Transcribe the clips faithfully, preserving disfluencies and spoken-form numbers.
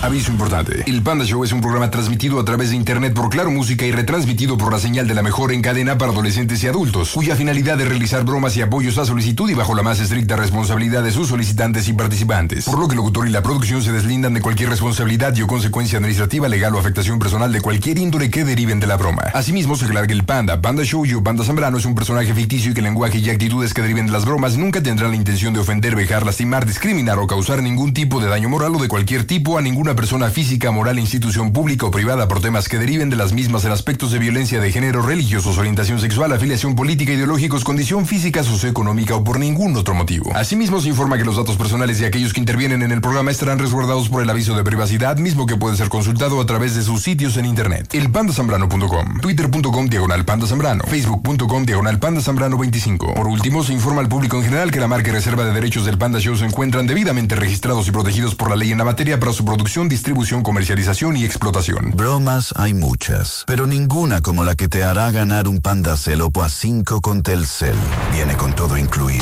Aviso importante. El Panda Show es un programa transmitido a través de internet por Claro Música y retransmitido por la señal de la mejor en cadena para adolescentes y adultos, cuya finalidad es realizar bromas y apoyos a solicitud y bajo la más estricta responsabilidad de sus solicitantes y participantes. Por lo que el locutor y la producción se deslindan de cualquier responsabilidad y o consecuencia administrativa, legal o afectación personal de cualquier índole que deriven de la broma. Asimismo, se aclara que el Panda, Panda Show y o Panda Zambrano es un personaje ficticio y que el lenguaje y actitudes que deriven de las bromas nunca tendrán la intención de ofender, vejar, lastimar, discriminar o causar ningún tipo de daño moral o de cualquier tipo a ninguna persona física, moral, institución pública o privada por temas que deriven de las mismas en aspectos de violencia de género, religiosos, orientación sexual, afiliación política, ideológicos, condición física, socioeconómica o por ningún otro motivo. Asimismo, se informa que los datos personales de aquellos que intervienen en el programa estarán resguardados por el aviso de privacidad, mismo que puede ser consultado a través de sus sitios en internet. el panda zambrano punto com, twitter punto com diagonal panda zambrano, facebook punto com diagonal panda zambrano veinticinco. Por último, se informa al público en general que la marca y reserva de derechos del Panda Show se encuentran debidamente registrados y protegidos por la ley en la materia para su producción, distribución, comercialización y explotación. Bromas hay muchas, pero ninguna como la que te hará ganar un Panda Cell Oppo A cinco con Telcel. Viene con todo incluido.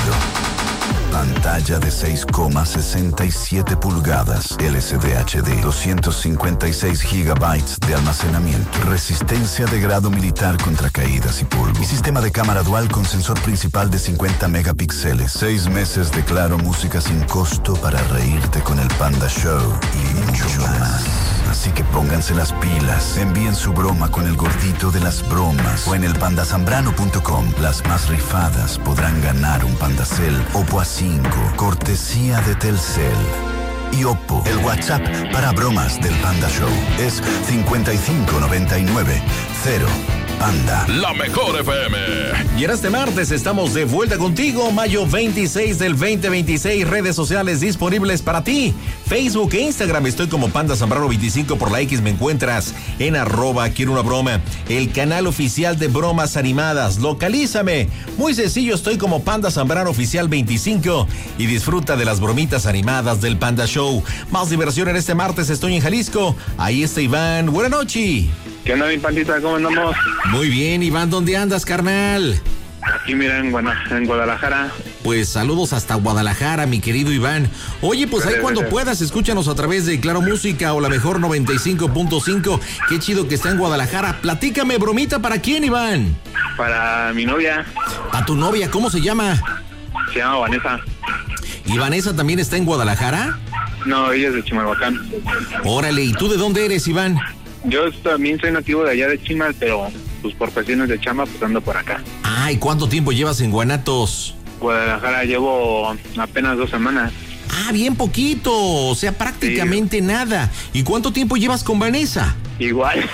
Pantalla de seis coma sesenta y siete pulgadas, L C D H D, doscientos cincuenta y seis gigabytes de almacenamiento, resistencia de grado militar contra caídas y polvo, y sistema de cámara dual con sensor principal de cincuenta megapíxeles, seis meses de Claro Música sin costo para reírte con el Panda Show y mucho más. Así que pónganse las pilas, envíen su broma con el gordito de las bromas o en el panda zambrano punto com. Las más rifadas podrán ganar un Panda Cell Oppo A cinco, cortesía de Telcel. Y Oppo, el WhatsApp para bromas del Panda Show es cincuenta y cinco noventa y nueve cero. Panda. La mejor F M. Y en este martes estamos de vuelta contigo, mayo veintiséis del veinte veintiséis, redes sociales disponibles para ti. Facebook e Instagram estoy como Panda Zambrano veinticinco, por la X me encuentras en arroba quiero una broma. El canal oficial de bromas animadas, localízame. Muy sencillo, estoy como Panda Zambrano oficial veinticinco y disfruta de las bromitas animadas del Panda Show. Más diversión en este martes, estoy en Jalisco. Ahí está Iván, buenas noches. ¿Qué onda, mi pandita? ¿Cómo andamos? Muy bien, Iván, ¿dónde andas, carnal? Aquí, mira, en, Guana, en Guadalajara. Pues saludos hasta Guadalajara, mi querido Iván. Oye, pues ahí cuando puedas, escúchanos a través de Claro Música o la mejor noventa y cinco punto cinco. Qué chido que está en Guadalajara. Platícame, bromita, ¿para quién, Iván? Para mi novia. ¿A tu novia? ¿Cómo se llama? Se llama Vanessa. ¿Y Vanessa también está en Guadalajara? No, ella es de Chimalhuacán. Órale, ¿y tú de dónde eres, Iván? Yo también soy nativo de allá de Chimal, pero pues por cuestiones de chamba, pues ando por acá. Ah, ¿y cuánto tiempo llevas en Guanatos? Guadalajara llevo apenas dos semanas. Ah, bien poquito, o sea, prácticamente sí. Nada. ¿Y cuánto tiempo llevas con Vanessa? Igual.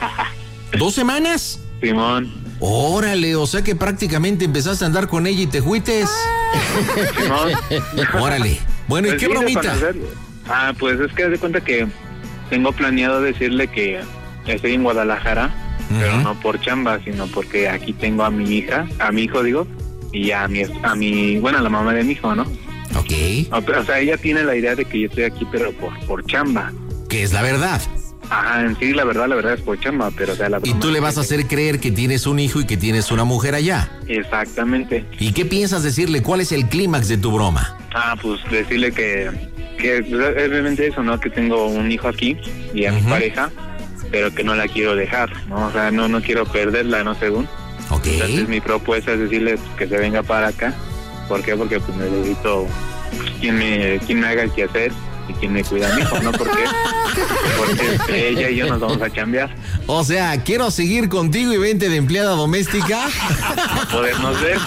¿Dos semanas? Simón. Órale, o sea que prácticamente empezaste a andar con ella y te juites. Simón. Órale. Bueno, ¿y pues qué bromita? Ah, pues es que haz de cuenta que tengo planeado decirle que estoy en Guadalajara, uh-huh. pero no por chamba, sino porque aquí tengo a mi hija, a mi hijo digo, y a mi, a mi, bueno, a la mamá de mi hijo, ¿no? Ok. O, o sea, ella tiene la idea de que yo estoy aquí, pero por, por chamba. ¿Qué es la verdad? Ajá, en sí, la verdad, la verdad es por chamba, pero o sea, la Y tú le vas a hacer creer que tienes un hijo y que tienes una mujer allá. Exactamente. ¿Y qué piensas decirle? ¿Cuál es el clímax de tu broma? Ah, pues decirle que, que obviamente eso, ¿no? Que tengo un hijo aquí y a uh-huh. mi pareja, pero que no la quiero dejar, ¿no? O sea, no, no quiero perderla, ¿no? Según. Ok. Entonces mi propuesta es decirle pues, que se venga para acá. ¿Por qué? Porque pues necesito pues, quien me, quien me haga el quehacer y quien me cuida a mi hijo, ¿no? Porque, porque ella y yo nos vamos a chambear. O sea, quiero seguir contigo y vente de empleada doméstica. Podernos ver.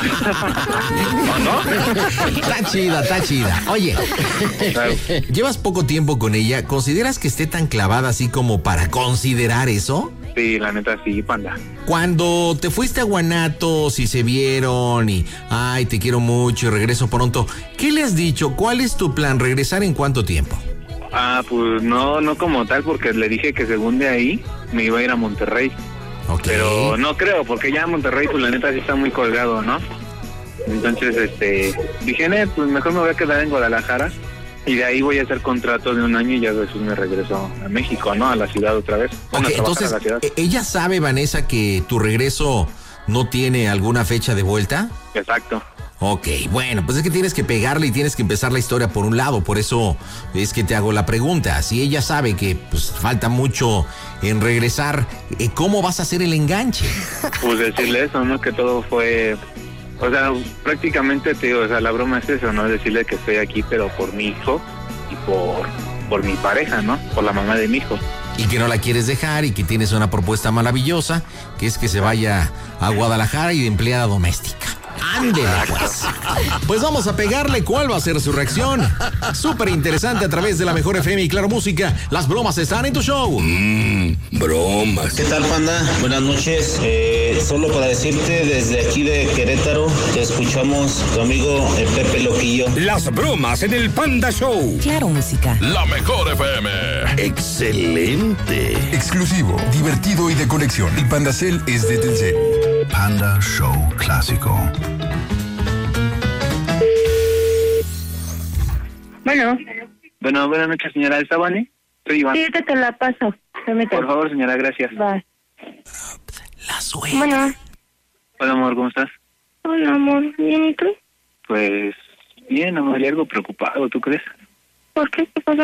¿O no? Está chida, está chida. Oye, claro. Llevas poco tiempo con ella. ¿Consideras que esté tan clavada así como para considerar eso? Sí, la neta sí, panda. Cuando te fuiste a Guanatos y se vieron y, ay, te quiero mucho y regreso pronto, ¿qué le has dicho? ¿Cuál es tu plan? ¿Regresar en cuánto tiempo? Ah, pues no, no como tal, porque le dije que según de ahí me iba a ir a Monterrey. Okay. Pero no creo, porque ya Monterrey, pues la neta sí está muy colgado, ¿no? Entonces, este, dije, eh, pues mejor me voy a quedar en Guadalajara. Y de ahí voy a hacer contrato de un año y ya después me regreso a México, ¿no? A la ciudad otra vez. Ok, entonces, ¿ella sabe, Vanessa, que tu regreso no tiene alguna fecha de vuelta? Exacto. Ok, bueno, pues es que tienes que pegarle y tienes que empezar la historia por un lado, por eso es que te hago la pregunta. Si ella sabe que pues falta mucho en regresar, ¿cómo vas a hacer el enganche? Pues decirle eso, ¿no? Que todo fue, o sea, prácticamente te digo, o sea, la broma es eso, ¿no? Decirle que estoy aquí, pero por mi hijo y por, por mi pareja, ¿no? Por la mamá de mi hijo. Y que no la quieres dejar y que tienes una propuesta maravillosa, que es que se vaya a Guadalajara y de empleada doméstica. Ándele, pues. Pues vamos a pegarle cuál va a ser su reacción. Súper interesante a través de la Mejor F M y Claro Música. Las bromas están en tu show. Mmm, bromas. ¿Qué tal, Panda? Buenas noches. Eh, solo para decirte, desde aquí de Querétaro, te escuchamos tu amigo el Pepe Loquillo. Las bromas en el Panda Show. Claro Música. La Mejor F M. Excelente. Exclusivo, divertido y de colección. El Pandacel es de Telcel. Panda Show Clásico. Bueno. Bueno, buenas noches, señora. ¿Está Vani? Soy Iván. Sí, que te la paso. Por favor, señora, gracias. Va. La suegra. Bueno. Hola, amor, ¿cómo estás? Hola, amor. ¿Bien y tú? Pues, bien, amor, y algo preocupado, ¿tú crees? ¿Por qué? ¿Qué pasa?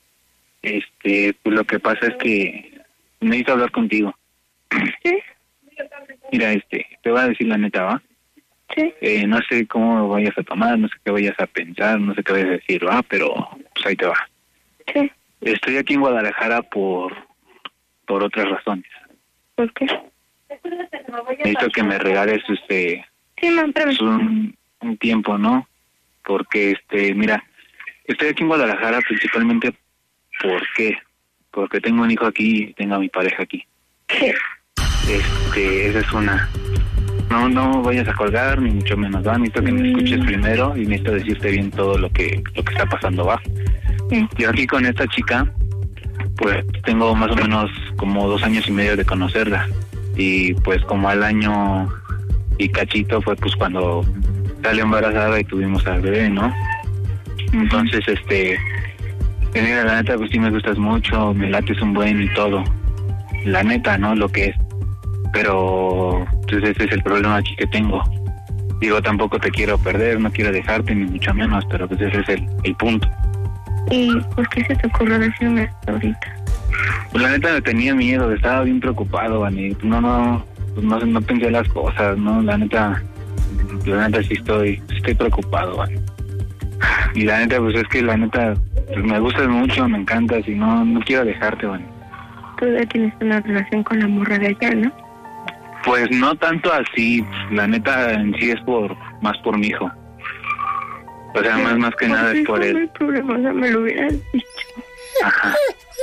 Este, pues lo que pasa es que necesito hablar contigo. ¿Sí? Mira, este, te voy a decir la neta, ¿va? Sí. Eh, no sé cómo vayas a tomar, no sé qué vayas a pensar, no sé qué vayas a decir, ¿va? Pero, pues ahí te va. Sí. Estoy aquí en Guadalajara por, por otras razones. ¿Por qué? Necesito que me regales, este, Sí, man, pero... un, un tiempo, ¿no? Porque, este, mira, estoy aquí en Guadalajara principalmente, ¿por qué? Porque tengo un hijo aquí y tengo a mi pareja aquí. Sí. Este, esa es una. No, no vayas a colgar, ni mucho menos, ¿va? Necesito que me escuches primero y necesito decirte bien todo lo que, lo que está pasando, ¿va? Sí. Yo aquí con esta chica, pues tengo más o menos como dos años y medio de conocerla. Y pues como al año y cachito fue pues cuando salió embarazada y tuvimos al bebé, ¿no? Entonces, este, mira, la neta, pues sí me gustas mucho, me lates un buen y todo. La neta, ¿no? Lo que es. Pero, pues ese es el problema aquí que tengo. Digo, tampoco te quiero perder, no quiero dejarte, ni mucho menos, pero pues ese es el, el punto. ¿Y por qué se te ocurrió decirme esto ahorita? Pues la neta me tenía miedo, estaba bien preocupado, Vani. No, no, pues no, no pensé las cosas, ¿no? La neta, la neta sí estoy, sí estoy preocupado, Vani. Y la neta, pues es que la neta, pues me gustas mucho, me encantas y no, no quiero dejarte, Vani. Tú ya tienes una relación con la morra de allá, ¿no? Pues no tanto así, la neta en sí es por, más por mi hijo. O sea, más, más que nada es por él. No hay él. problema, o sea, me lo hubieras dicho. Ajá.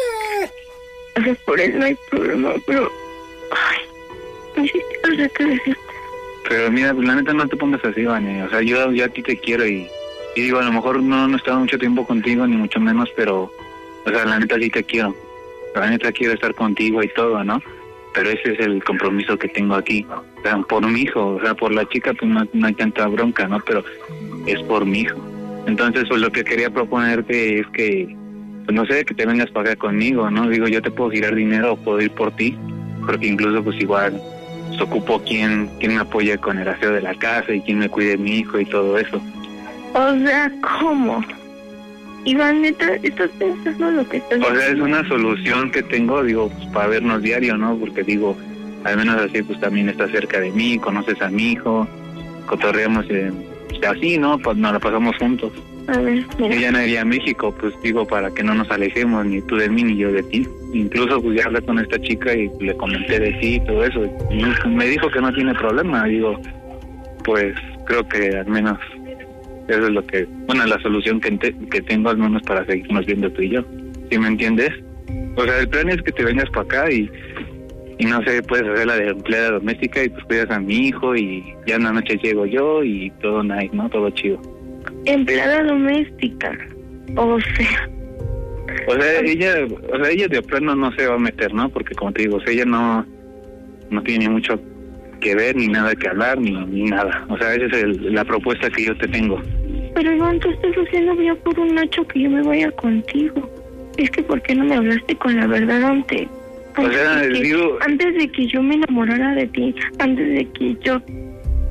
O sea, por él no hay problema, pero... Ay, ni siquiera sé qué decirte. Pero mira, pues la neta no te pongas así, Vani. O sea, yo, yo a ti te quiero y, y digo, a lo mejor no, no he estado mucho tiempo contigo, ni mucho menos, pero, o sea, la neta sí te quiero. La neta quiero estar contigo y todo, ¿no? Pero ese es el compromiso que tengo aquí. O sea, por mi hijo, o sea, por la chica pues no, no hay tanta bronca, ¿no? Pero es por mi hijo. Entonces, pues lo que quería proponerte es que, pues no sé, que te vengas para acá conmigo, ¿no? Digo, yo te puedo girar dinero o puedo ir por ti, porque incluso pues igual pues, ocupo quien, quien me apoye con el aseo de la casa y quien me cuide de mi hijo y todo eso. O sea, ¿cómo? Iván, neta, ¿estás pensando lo que estás O sea, es una solución que tengo, digo, pues, para vernos diario, ¿no? Porque digo, al menos así, pues también estás cerca de mí, conoces a mi hijo, cotorreamos eh, así, ¿no? Pues nos la pasamos juntos. A ver, mira. Yo ya no iría a México, pues digo, para que no nos alejemos, ni tú de mí, ni yo de ti. Incluso, pues ya hablé con esta chica y le comenté de ti y todo eso. Y me dijo que no tiene problema, digo, pues creo que al menos eso es lo que, bueno, la solución que, te, que tengo al menos para seguirnos viendo tú y yo. ¿Sí me entiendes? O sea, el plan es que te vengas para acá y, y no sé, puedes hacer la de empleada doméstica y pues cuidas a mi hijo y ya en la noche llego yo y todo nice, ¿no? Todo chido. Empleada doméstica. O sea... O sea, ella, o sea, ella de plano no se va a meter, ¿no? Porque como te digo, o sea, ella no, no tiene mucho que ver, ni nada que hablar, ni, ni nada. O sea, esa es el, la propuesta que yo te tengo. Pero Iván, tú estás haciendo ya por un Nacho que yo me vaya contigo. Es que ¿por qué no me hablaste con la verdad antes? O sea, de que, digo... Antes de que yo me enamorara de ti, antes de que yo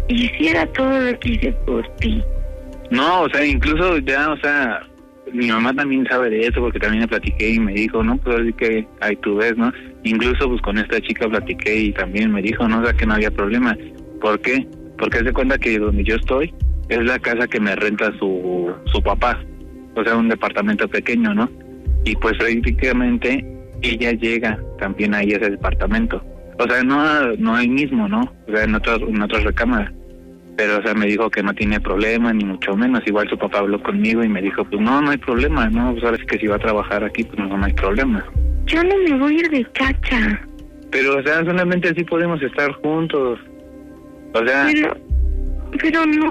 hiciera todo lo que hice por ti. No, o sea, incluso ya, o sea, mi mamá también sabe de eso porque también le platiqué y me dijo, no, pues así que ahí tú ves, ¿no? Incluso pues con esta chica platiqué y también me dijo, no, o sea, que no había problema. ¿Por qué? Porque se cuenta que donde yo estoy es la casa que me renta su, su papá, o sea, un departamento pequeño, ¿no? Y pues prácticamente ella llega también ahí a ese departamento. O sea, no, no ahí mismo, ¿no? O sea, en otras, en otras recámaras. Pero, o sea, me dijo que no tiene problema, ni mucho menos. Igual su papá habló conmigo y me dijo, pues no, no hay problema, ¿no? Pues ahora sí que si va a trabajar aquí, pues no, no hay problema. Yo no me voy a ir de cacha. Pero, o sea, solamente así podemos estar juntos. O sea... Pero, pero no.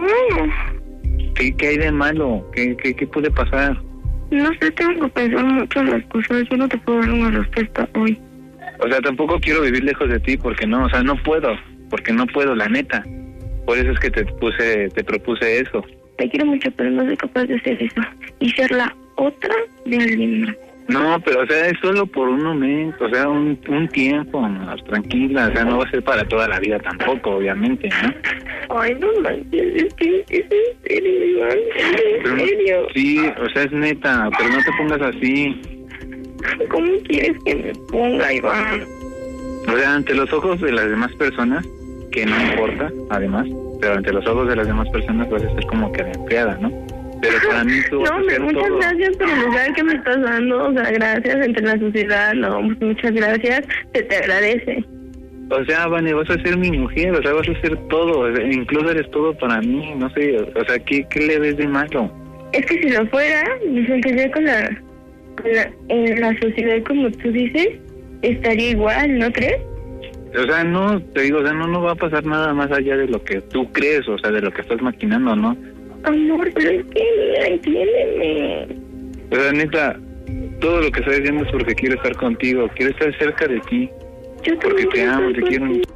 ¿Qué, qué hay de malo? ¿Qué, qué, qué puede pasar? No sé, tengo que pensar mucho las cosas. Yo no te puedo dar una respuesta hoy. O sea, tampoco quiero vivir lejos de ti porque no, o sea, no puedo. Porque no puedo, la neta. Por eso es que te puse, te propuse eso. Te quiero mucho, pero no soy capaz de hacer eso. Y ser la otra de alguien más. No, pero, o sea, es solo por un momento, o sea, un, un tiempo, más tranquila. O sea, no va a ser para toda la vida tampoco, obviamente, ¿no? Ay, no manches, es que es en serio, Iván. Es en serio. Sí, o sea, es neta, pero no te pongas así. ¿Cómo quieres que me ponga, Iván? O sea, ante los ojos de las demás personas, que no importa, además, pero ante los ojos de las demás personas vas a ser como que de empleada, ¿no? Pero para mí tú vas no, a hacer muchas todo. gracias por el lugar que me estás dando, o sea, gracias entre la sociedad, no, muchas gracias, se te agradece. O sea, Vane, vas a ser mi mujer, o sea, vas a ser todo, o sea, incluso eres todo para mí, no sé, o sea, ¿qué, qué le ves de malo? Es que si lo fuera, me sentiría con la, con la, en la sociedad como tú dices, estaría igual, ¿no crees? O sea, no, te digo, o sea, no, no va a pasar nada más allá de lo que tú crees, o sea, de lo que estás maquinando, ¿no? Amor, pero es que, mira, entiéndeme. O sea, neta, todo lo que estoy diciendo es porque quiero estar contigo, quiero estar cerca de ti. Yo porque te amo, te quiero. Contigo.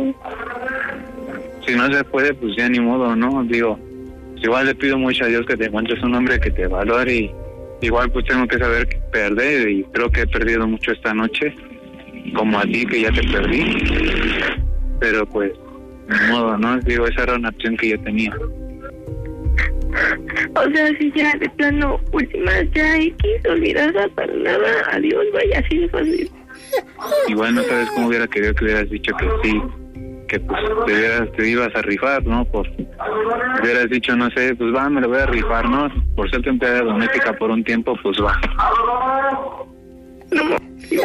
Si no se puede, pues ya ni modo, ¿no? Digo, igual le pido mucho a Dios que te encuentres un hombre que te valore y igual pues tengo que saber perder y creo que he perdido mucho esta noche, como a ti que ya te perdí, pero pues, ni modo, ¿no? Digo, esa era una opción que yo tenía. O sea, si ya de plano, última, ya X, olvidada para nada, adiós, vaya, así de fácil. Igual no sabes cómo hubiera querido que hubieras dicho que sí, que pues te, hubieras, te ibas a rifar, ¿no? Por, hubieras dicho, no sé, pues va, me lo voy a rifar, ¿no? Por ser tu empleada doméstica por un tiempo, pues va. No,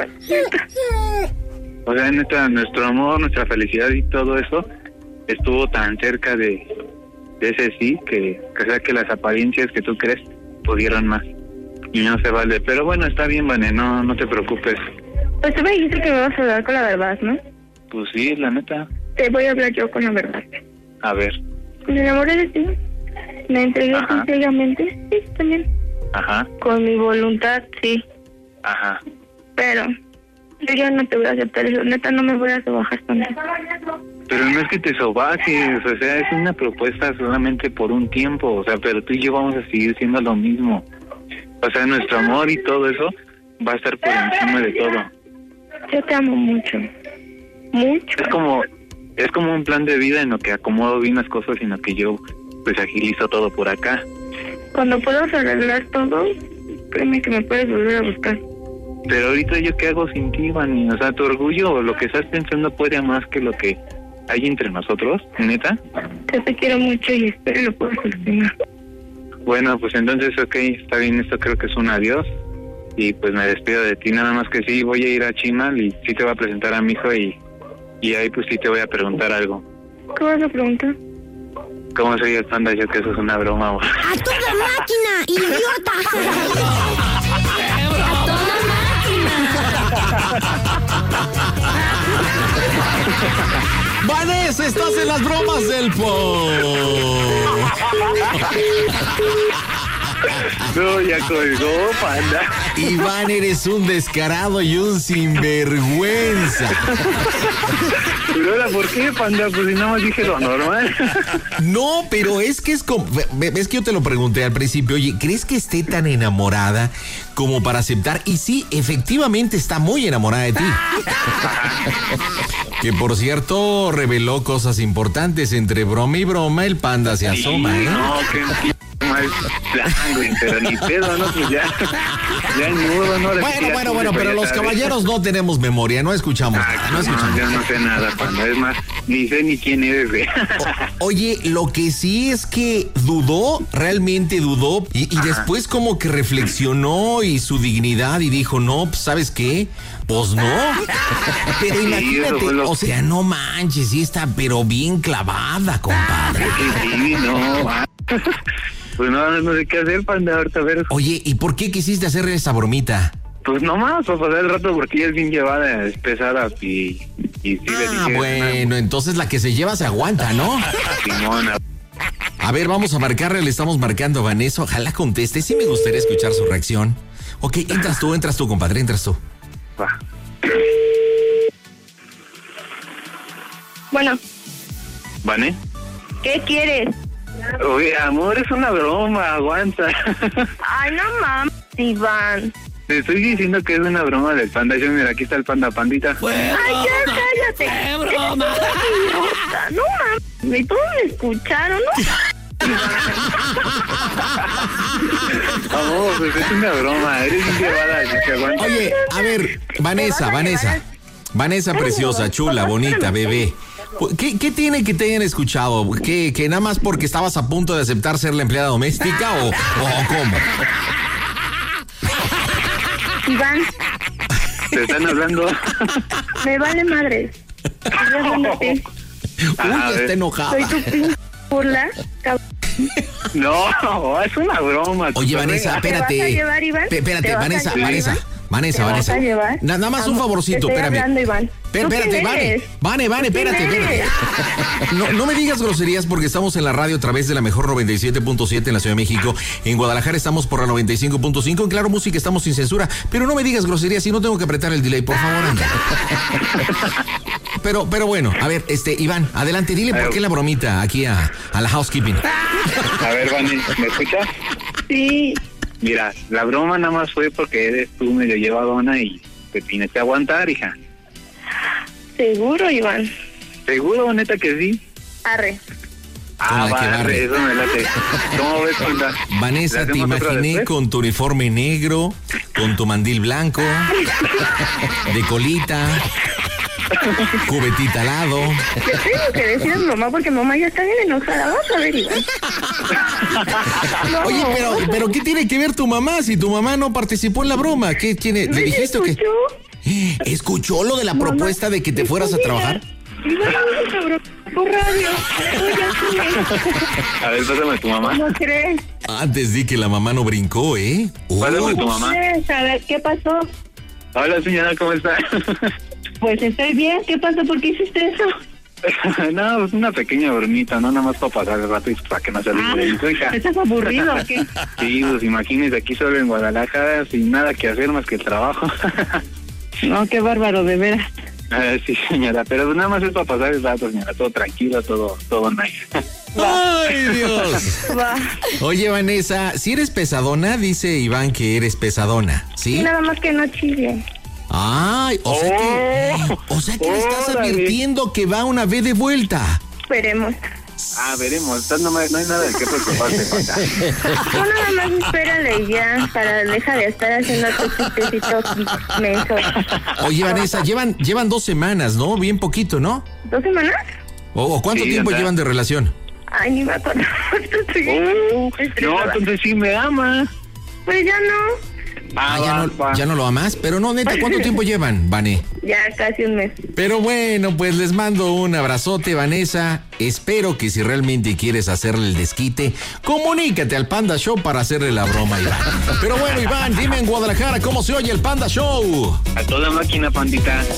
o sea, neta, nuestro amor, nuestra felicidad y todo eso estuvo tan cerca de, de ese sí que, que sea que las apariencias que tú crees pudieran más y no se vale. Pero bueno, está bien, Vane, no, no te preocupes. Pues tú me dijiste que me vas a hablar con la verdad, ¿no? Pues sí, la neta. Te voy a hablar yo con la verdad. A ver. Me enamoré de ti. Me entregué a ti ciegamente. Sí, también. Ajá. Con mi voluntad, sí. Ajá. Pero yo ya no te voy a aceptar eso. Neta, no me voy a sobajar contigo. Pero no es que te sobajes, o sea, es una propuesta solamente por un tiempo, o sea, pero tú y yo vamos a seguir siendo lo mismo. O sea, nuestro amor y todo eso va a estar por encima de todo. Yo te amo mucho. Mucho. Es como es como un plan de vida en lo que acomodo bien las cosas y en lo que yo pues agilizo todo por acá. Cuando puedas arreglar todo, créeme que me puedes volver a buscar. Pero ahorita yo qué hago sin ti, Vani, o sea, tu orgullo o lo que estás pensando puede más que lo que hay entre nosotros, ¿neta? Yo te quiero mucho y espero lo puedas solucionar. Bueno, pues entonces, ok, está bien, esto creo que es un adiós. Y pues me despido de ti, nada más que sí, voy a ir a Chimal y sí te voy a presentar a mi hijo y, y ahí pues sí te voy a preguntar algo. ¿Qué vas a preguntar? ¿Cómo soy el Panda? Yo que eso es una broma. Güey. ¡A toda máquina, idiota! ¡A toda máquina! Vanessa, estás en las bromas del po. No, ya colgó, Panda. Iván, eres un descarado y un sinvergüenza. Pero ahora, ¿por qué, Panda? Pues si nada más dije lo normal. No, pero es que es como... Es que yo te lo pregunté al principio. Oye, ¿crees que esté tan enamorada como para aceptar? Y sí, efectivamente está muy enamorada de ti. Que por cierto, reveló cosas importantes. Entre broma y broma, el Panda se asoma, ¿eh? No, que mal plan, güey, pero ni pedo, ¿no? Pues ya, ya en nudo, ¿no? Bueno, bueno, bueno, pero los caballeros no tenemos memoria, no escuchamos ah, nada, no no, escuchamos. yo no sé nada, Panda, es más, ni sé ni quién eres, güey. O, oye, lo que sí es que dudó, realmente dudó, y, y después como que reflexionó y su dignidad y dijo, no, pues, ¿sabes qué? Pues no. Pero Sí, imagínate, eso fue lo o sea, no manches, sí está, pero bien clavada, compadre. Sí, sí, no, ah. Pues no, no sé qué hacer, Panda, ahorita a ver. Oye, ¿y por qué quisiste hacerle esa bromita? Pues nomás, para pasar el rato, porque ella es bien llevada, es pesada, y, y sí le Ah, dije... bueno, entonces la que se lleva se aguanta, ¿no? Simona. A ver, vamos a marcarle, le estamos marcando a Vanessa, ojalá conteste, sí me gustaría escuchar su reacción. Ok, entras tú, entras tú, compadre, entras tú. Va. Bueno, ¿Vane? ¿qué quieres? Oye, amor, es una broma, aguanta. Ay, no mames, Iván. Te estoy diciendo que es una broma del Panda. Yo, mira, aquí está el Panda Pandita. Ay, ya cállate. ¡Qué broma! No mames, ¿y todos me escucharon, no? Amor, pues es una broma, eres bien llevada, así que aguanta. Oye, a ver, Vanessa, Vanessa. Vanessa preciosa, chula, bonita, bebé. ¿Qué, qué tiene que te hayan escuchado? ¿Que, ¿Que nada más porque estabas a punto de aceptar ser la empleada doméstica o, o cómo? Iván, Te están hablando. me vale madre. Estoy hablando a ti. Uy, A ya ver. está enojada. Soy tu pinche burla, cabrón. No, es una broma. Oye, tú Vanessa, sabes. espérate. ¿Te vas a llevar, Iván? Pe- Espérate, ¿Te vas a Vanessa, llevar, Vanessa. Iván? Vanessa, ¿Te vas Vanessa. a llevar? Na- Nada más un Amor, favorcito, te estoy espérame. hablando, Iván. Pe- ¿Tú Espérate, quién Vane. eres? Vane, Vane, ¿Tú quién espérate, espérate. eres? No, no me digas groserías porque estamos en la radio a través de la mejor noventa y siete punto siete en la Ciudad de México. En Guadalajara estamos por la noventa y cinco punto cinco. En Claro Música estamos sin censura. Pero no me digas groserías y no tengo que apretar el delay, por favor, anda. Pero, pero bueno, a ver, este, Iván, adelante, dile por qué la bromita aquí a, a la housekeeping. A ver, Vane, ¿me escuchas? Sí. Mira, la broma nada más fue porque eres tú medio llevadona y te tienes que aguantar, hija. Seguro, Iván. ¿Seguro, neta, que sí? Arre. Ah, Con la que va, barre. eso me late. ¿Cómo ves, Panda? Vanessa, ¿Le te hacemos otra imaginé después? con tu uniforme negro, con tu mandil blanco, de colita, cubetita al lado. Le tengo que decir a mi mamá porque mi mamá ya está bien enojada. Vamos a ver, Iván. No. Oye, pero, pero ¿qué tiene que ver tu mamá si tu mamá no participó en la broma? ¿Qué tiene? ¿Le ¿Me dijiste o qué? escuchó? ¿Escuchó lo de la Mamá, propuesta de que te fueras a trabajar? Iván, cabrón, por radio. Oye, A ver, pásame a tu mamá. ¿cómo crees? Antes di que la mamá no brincó, ¿eh? Pásame a tu Ups. mamá. ¿Quieres saber qué pasó? Hola, señora, ¿cómo está? Pues estoy bien. ¿Qué pasó? ¿Por qué hiciste eso? No, pues una pequeña bromita, no nada más para pasar el rato y para que no se Ah, olvide de hija. ¿estás aburrido o qué? Sí, pues imagínese aquí solo en Guadalajara sin nada que hacer más que el trabajo. No, qué bárbaro, de veras. Ah, sí, señora, pero nada más es para pasar el rato, señora, todo tranquilo, todo, todo nice. ¡Ay, Dios! Va. Oye, Vanessa, si eres pesadona, dice Iván que eres pesadona, Y ¿sí? nada más que no chille. Ay, o sea que, o sea que le estás Órale. advirtiendo que va una vez de vuelta. Esperemos. Ah, veremos, no, me- no hay nada de qué preocuparse, Panda. Tú nada más espérale ya para dejar de estar haciendo tus chistecitos mensos. Oye, Vanessa, llevan, llevan dos semanas, ¿no? Bien poquito, ¿no? ¿Dos semanas? ¿O, o cuánto Sí, tiempo anda. llevan de relación? Ay, ni me acuerdo. Estoy Oh, no, estresada. entonces sí me ama. Pues ya no. Ah, ya va, no, va. ya no lo amas, pero no, neta, ¿cuánto tiempo llevan, Vane? Ya casi un mes. Pero bueno, pues les mando un abrazote, Vanessa. Espero que si realmente quieres hacerle el desquite, comunícate al Panda Show para hacerle la broma a Iván. Pero bueno, Iván, dime en Guadalajara cómo se oye el Panda Show. A toda máquina, Pandita.